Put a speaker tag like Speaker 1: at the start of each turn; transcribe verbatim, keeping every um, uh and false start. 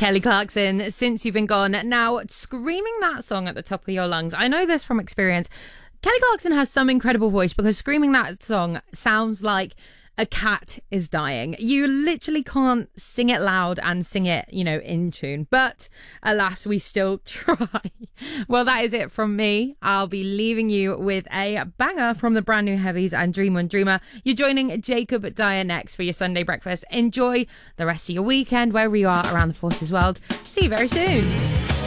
Speaker 1: Kelly Clarkson, Since You've Been Gone. Now, screaming that song at the top of your lungs, I know this from experience. Kelly Clarkson has some incredible voice because screaming that song sounds like a cat is dying. You literally can't sing it loud and sing it, you know, in tune. But alas, we still try. Well, that is it from me. I'll be leaving you with a banger from the brand new Heavies and Dream on Dreamer. You're joining Jacob Dyer next for your Sunday breakfast. Enjoy the rest of your weekend wherever you are around the Forces world. See you very soon.